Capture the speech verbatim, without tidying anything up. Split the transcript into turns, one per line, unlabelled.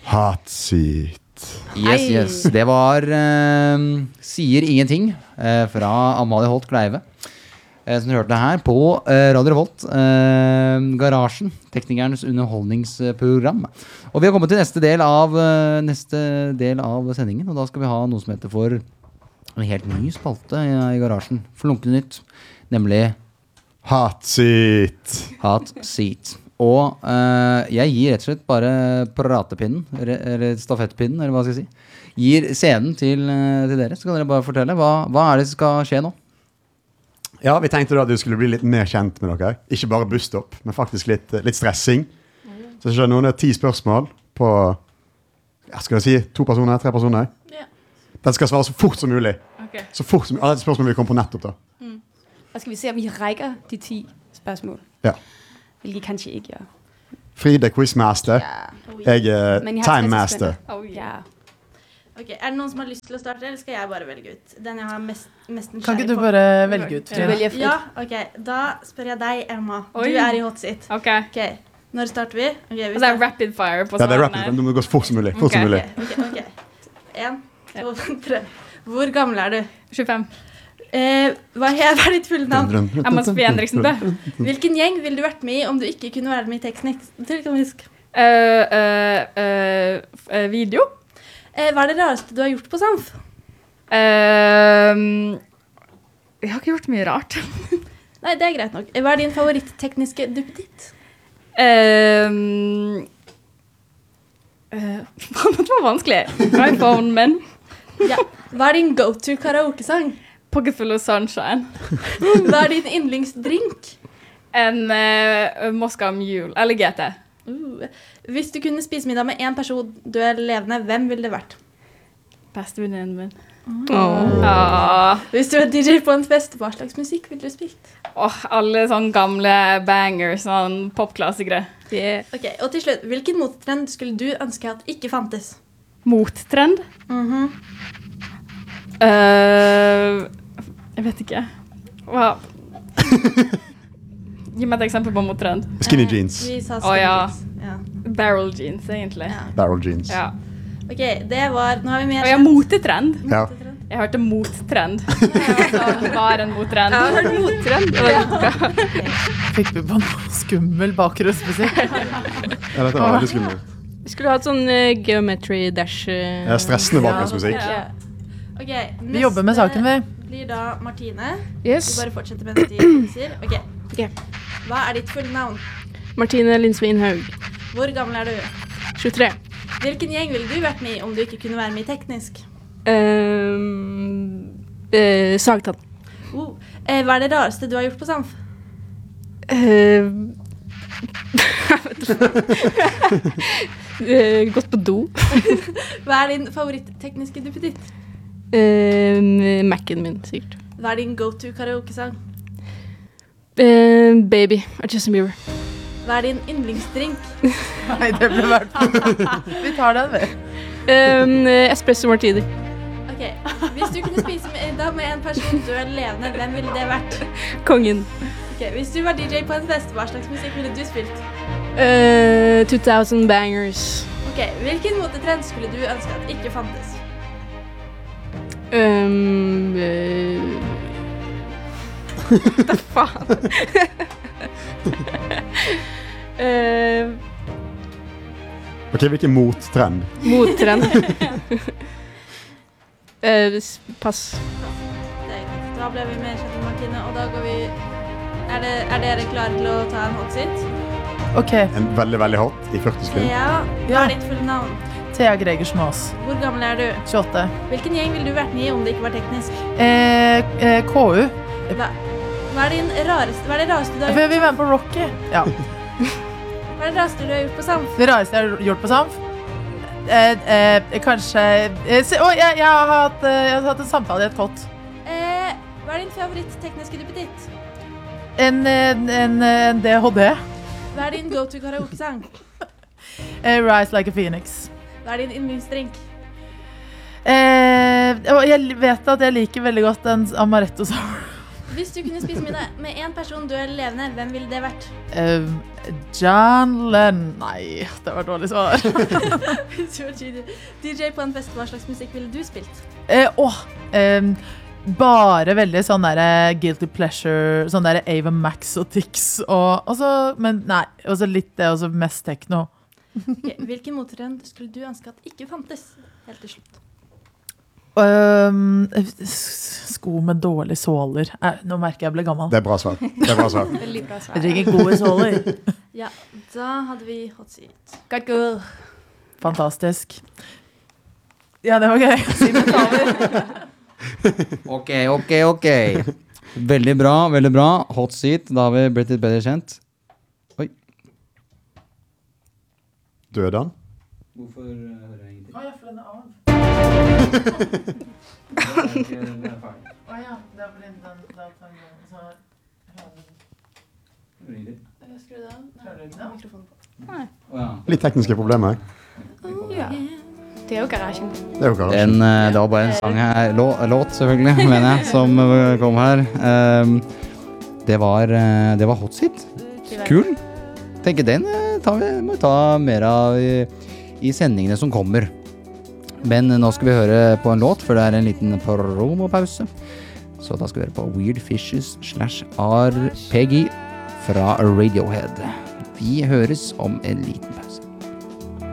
Hot seat.
Yes, yes. Det var uh, Sier ingenting uh, fra Amalie Holt Kleive. Uh, som du hørte her på uh, Radio Revolt. Uh, Garasjen, teknikernes underholdningsprogram. Og vi har kommet til neste del av uh, neste del av sendingen. Og da skal vi ha noe som heter for en helt ny spalte i, i Garasjen. Forlunkende nytt. Nemlig
Hot seat.
Hot seat. Og uh, jeg gir rett og slett bare pratepinnen, eller stafettpinnen, eller hva skal jeg si. Gir scenen til, uh, til dere, så kan dere bare fortelle. Hva, hva er det som skal skje nå?
Ja, vi tenkte da at du skulle bli litt mer kjent med dere. Ikke bare busstopp, men faktisk litt, litt stressing. Så skjer noen ti spørsmål på, ja, skal jeg si, to personer, tre personer.
Ja.
Den skal svare så fort som mulig.
Okay.
Så fort som mulig. Alle spørsmål vil komme på nettopp da.
Mm. Og skal vi se om vi rækker de ti spørsmål.
Ja.
Hvilket kanskje ikke gjør.
Frida quizmaster.
Ja. Oh,
jeg er
Men jeg
time master.
Oh, yeah.
Ok, er det noen som har lyst til å starte, eller skal jeg bare velge ut? Den jeg har mest, mest
Kan ikke du bare velge ut?
Du velger fritt.
Ja, ok. Da spør jeg deg, Emma.
Oi.
Du er i hot seat.
Ok.
Ok, når starter vi? Okay,
Og det er rapid fire på
Ja, det er
svarene.
rapid, men du må gå så fort som mulig. Fort
Ok.
som mulig.
Ok, ok, ok. En, to, tre. Hvor gammel er du?
tjuefem.
Eh, hva er ditt fulle navn?
Emma Sofie Henriksen Bø.
Hvilken gjeng ville du vært med i om du ikke kunne være med i teknisk?
Uh, uh, uh, uh, video.
Eh, hva er det rareste du har gjort på Samf?
Uh, jeg har ikke gjort mye rart.
Nei, det er greit nok. Hva er din favoritt-tekniske duppeditt?
Uh, uh, det var vanskelig. iPhone min.
Ja. Hva er din go-to karaoke-sang?
Pocket full of sunshine.
Hva er din yndlingsdrink?
En uh, Moscow Mule. Eller G T.
Uh. Hvis du kunne spise middag med en person du er levende, hvem ville det vært?
Bestevenninnen min.
Oh.
Ah.
Hvis du er D J på en fest, hva slags musikk ville du spilt?
Oh, alle sånne gamle bangers, sånn popklassikere.
Yeah. Ok, og til slutt, hvilken mottrend skulle du ønske at ikke fantes?
Mottrend?
Mhm.
Uh, jeg vet ikke. Hva? Gi meg et eksempel på mottrend.
Skinny jeans.
Vi sa
Å
skinny
ja.
jeans. Ja.
Barrel jeans, egentlig.
Ja.
Barrel jeans.
Ja.
Ok, det var, nå har vi mer
Og jeg har motetrend.
Ja.
Jeg hørte mottrend. Det var en mottrend.
Jeg har hørt mottrend. Ja. Fikk vi på noe skummel bakgrunnsmusikk?
Ja, dette var veldig skummelt.
Vi skulle hatt sånn uh, geometry dash. Uh,
Ja, stressende bakgrunnsmusikk.
Ja. Ok, neste
Vi jobber med saken, vi.
blir da Martine.
Yes.
Vi bare fortsetter med neste innsier. Ok,
Ok.
hva er ditt fulle navn?
Martine Lindsvin Haug.
Hvor gammel er du?
tjuetre.
Hvilken gjeng ville du vært med i om du ikke kunne være med i teknisk?
Um, uh, Sagtann.
Oh. Eh, hva er det rareste du har gjort på Samf?
Uh, uh, gått på do.
Hva er din favoritt-tekniske duppeditt?
Uh, Mac'en min, sikkert.
Hva er din go-to karaoke-sang?
Uh, baby av Justin Bieber.
Hva er din yndlingsdrink?
Nei, det ble vært Vi tar den, vi.
Um, espresso martini.
Ok, hvis du kunne spise middag med en person du er levende, hvem ville det vært?
Kongen.
Ok, hvis du var D J på en fest, hva slags musikk ville du spilt?
Uh, two thousand bangers.
Ok, hvilken motetrend skulle du ønske at ikke fantes?
Um, uh, Hva faen? uh,
Ok, hvilken mottrend?
Mottrend. uh, pass.
Det er greit. Da ble vi mer kjent med Martine, og da går vi... Er, det, er dere klare til å ta en hot seat?
Ok,
En veldig, veldig hot i førti sekunder.
Ja, hva
Ja.
er ditt fulle navn?
Thea Gregersen Aas,
Hvor gammel er du?
tjueåtte.
Hvilken gjeng ville du vært med i om det ikke var teknisk?
Eh, eh, K U.
Hva, hva er din rareste, hva er det rareste du har
For
gjort?
vi er med på Rocky. Ja.
Hva er det rareste du har gjort på Samf?
Det rareste jeg har gjort på Samf? Eh, eh, kanskje eh, se, å, jeg, jeg, har hatt, eh, jeg har hatt en samtale i et kott.
Eh, hva er din favoritt-tekniske duppeditt?
En, en, en, en D H D.
Hva er din go-to karaoke-sang?
Eh, Rise Like a Phoenix.
Hva er din yndlingsdrink?
Eh, og jeg vet at jeg liker veldig godt en amaretto sour.
Hvis du kunne spise middag med en person du er levende, hvem ville det vært?
Um, John Lennon. Nei, det var dårlig svar.
Hvis du var D J på en fest, hva slags musikk ville du spilt?
Eh, åh, um, bare veldig sånn der guilty pleasure, sånn der Ava Max og Tix, og, og så, men nei, også litt det, og så mest techno.
Okay, hvilken motetrend skulle du ønske at ikke fantes? Helt til slutt.
Um, sko med dårlige såler. Eh, nå merker jeg jeg ble gammel.
Det er bra svar. Det er bra svar.
Veldig bra svar.
Jeg trenger gode såler.
Ja, da hadde vi hot seat.
Godt gået.
Fantastisk. Ja, det var gøy. Simen taler.
Ok, ok, ok. Veldig bra, veldig bra. Hot seat, da har vi blitt litt bedre kjent. Oi.
Døde han?
Hvorfor hører jeg ingenting?
Å ja, for den er av.
Det er ikke, den er ferdig.
Å ja, det er fordi den, da tar jeg den, så hører du.
Hører ingenting.
Skru det av.
Hører du ikke det?
Mikrofonen på.
Å ja.
Litt tekniske problemer.
Ja. Det er jo garasjen.
Det er jo kanskje.
En, eh, det var bare en sang her, lå, låt selvfølgelig, mener jeg, som eh, kom her. Um, det var, eh, det var hot seat. Kul. Tenker den eh, tar vi, må vi ta mer av i, i sendingene som kommer. Men nå skal vi høre på en låt, for det er en liten promopause. Så da skal vi høre på Weird Fishes slash R P G fra Radiohead. Vi høres om en liten pause.